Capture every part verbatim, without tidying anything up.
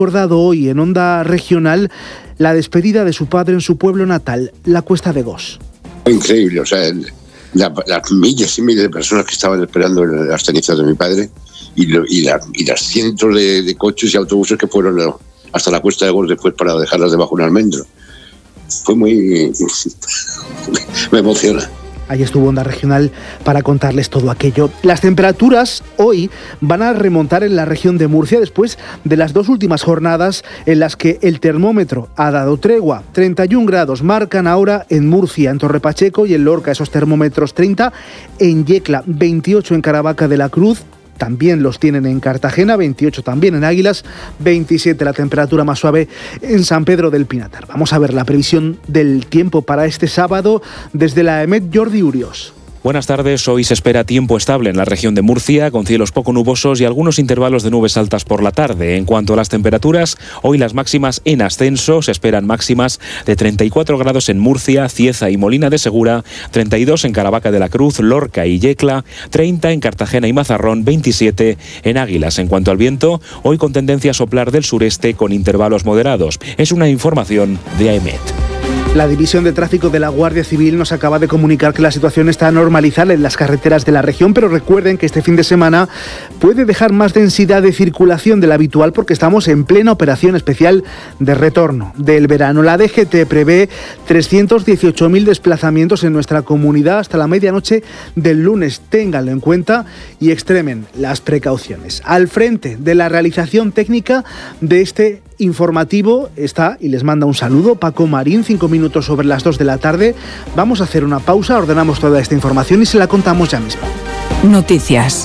Recordado hoy en Onda Regional la despedida de su padre en su pueblo natal, la Cuesta de Gos. Increíble, o sea, el, la, las miles y miles de personas que estaban esperando las cenizas de mi padre y, lo, y, la, y las cientos de, de coches y autobuses que fueron hasta la Cuesta de Gos después para dejarlas debajo de un almendro. Fue muy... me emociona. Ahí estuvo Onda Regional para contarles todo aquello. Las temperaturas hoy van a remontar en la región de Murcia después de las dos últimas jornadas en las que el termómetro ha dado tregua. treinta y un grados marcan ahora en Murcia, en Torrepacheco y en Lorca esos termómetros, treinta en Yecla, veintiocho en Caravaca de la Cruz. También los tienen en Cartagena, veintiocho también en Águilas, veintisiete la temperatura más suave en San Pedro del Pinatar. Vamos a ver la previsión del tiempo para este sábado desde la EMET, Jordi Urios. Buenas tardes. Hoy se espera tiempo estable en la región de Murcia, con cielos poco nubosos y algunos intervalos de nubes altas por la tarde. En cuanto a las temperaturas, hoy las máximas en ascenso. Se esperan máximas de treinta y cuatro grados en Murcia, Cieza y Molina de Segura, treinta y dos en Caravaca de la Cruz, Lorca y Yecla, treinta en Cartagena y Mazarrón, veintisiete en Águilas. En cuanto al viento, hoy con tendencia a soplar del sureste con intervalos moderados. Es una información de AEMET. La División de Tráfico de la Guardia Civil nos acaba de comunicar que la situación está normalizada en las carreteras de la región, pero recuerden que este fin de semana puede dejar más densidad de circulación de la habitual porque estamos en plena operación especial de retorno del verano. La D G T prevé trescientos dieciocho mil desplazamientos en nuestra comunidad hasta la medianoche del lunes. Ténganlo en cuenta y extremen las precauciones. Al frente de la realización técnica de este informativo está, y les manda un saludo, Paco Marín, cinco minutos sobre las dos de la tarde. Vamos a hacer una pausa, ordenamos toda esta información y se la contamos ya mismo. Noticias.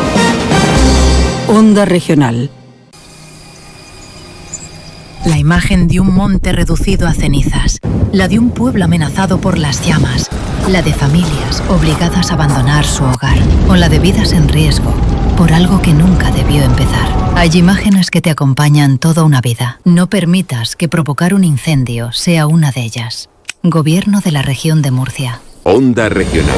Onda Regional. La imagen de un monte reducido a cenizas, la de un pueblo amenazado por las llamas, la de familias obligadas a abandonar su hogar, o la de vidas en riesgo por algo que nunca debió empezar. Hay imágenes que te acompañan toda una vida. No permitas que provocar un incendio sea una de ellas. Gobierno de la Región de Murcia. Onda Regional.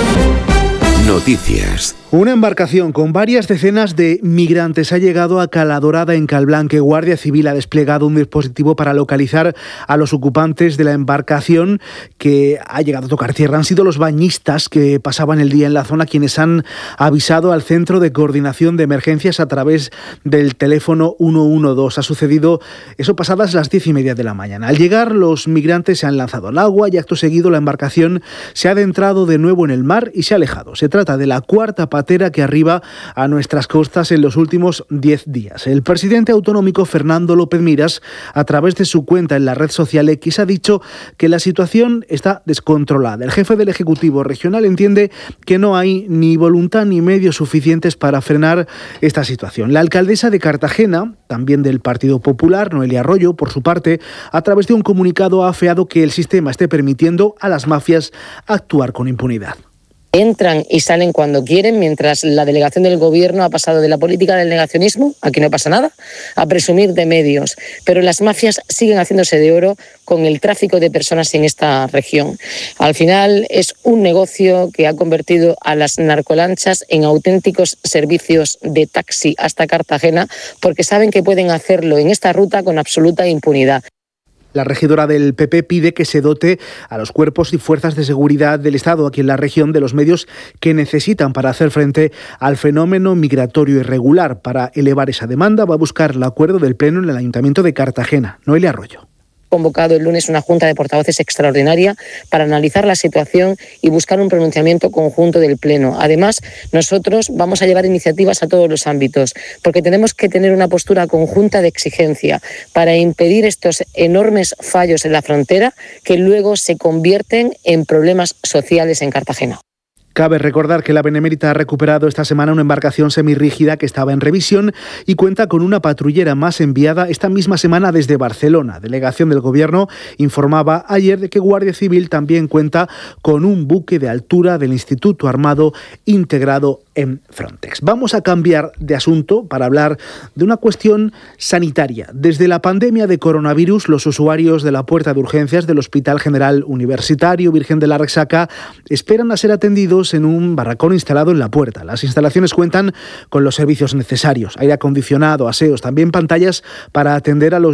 Noticias. Una embarcación con varias decenas de migrantes ha llegado a Caladorada, en Calblanque. Guardia Civil ha desplegado un dispositivo para localizar a los ocupantes de la embarcación que ha llegado a tocar tierra. Han sido los bañistas que pasaban el día en la zona quienes han avisado al Centro de Coordinación de Emergencias a través del teléfono uno uno dos. Ha sucedido eso pasadas las diez y media de la mañana. Al llegar, los migrantes se han lanzado al agua y acto seguido la embarcación se ha adentrado de nuevo en el mar y se ha alejado. Se trata de la cuarta patera que arriba a nuestras costas en los últimos diez días. El presidente autonómico Fernando López Miras, a través de su cuenta en la red social X, ha dicho que la situación está descontrolada. El jefe del Ejecutivo regional entiende que no hay ni voluntad ni medios suficientes para frenar esta situación. La alcaldesa de Cartagena, también del Partido Popular, Noelia Arroyo, por su parte, a través de un comunicado ha afeado que el sistema esté permitiendo a las mafias actuar con impunidad. Entran y salen cuando quieren, mientras la delegación del gobierno ha pasado de la política del negacionismo, aquí no pasa nada, a presumir de medios. Pero las mafias siguen haciéndose de oro con el tráfico de personas en esta región. Al final es un negocio que ha convertido a las narcolanchas en auténticos servicios de taxi hasta Cartagena, porque saben que pueden hacerlo en esta ruta con absoluta impunidad. La regidora del P P pide que se dote a los cuerpos y fuerzas de seguridad del Estado aquí en la región de los medios que necesitan para hacer frente al fenómeno migratorio irregular. Para elevar esa demanda va a buscar el acuerdo del Pleno en el Ayuntamiento de Cartagena. Noelia Arroyo. Convocado el lunes una junta de portavoces extraordinaria para analizar la situación y buscar un pronunciamiento conjunto del Pleno. Además, nosotros vamos a llevar iniciativas a todos los ámbitos, porque tenemos que tener una postura conjunta de exigencia para impedir estos enormes fallos en la frontera que luego se convierten en problemas sociales en Cartagena. Cabe recordar que la Benemérita ha recuperado esta semana una embarcación semirrígida que estaba en revisión y cuenta con una patrullera más enviada esta misma semana desde Barcelona. Delegación del Gobierno informaba ayer de que Guardia Civil también cuenta con un buque de altura del Instituto Armado integrado en Frontex. Vamos a cambiar de asunto para hablar de una cuestión sanitaria. Desde la pandemia de coronavirus, los usuarios de la puerta de urgencias del Hospital General Universitario Virgen de la Resaca esperan a ser atendidos ubicados en un barracón instalado en la puerta. Las instalaciones cuentan con los servicios necesarios, aire acondicionado, aseos, también pantallas para atender a los